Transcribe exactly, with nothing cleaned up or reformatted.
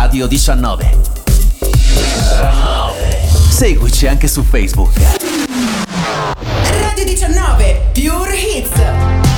Radio diciannove. Seguici anche su Facebook. Radio diciannove, più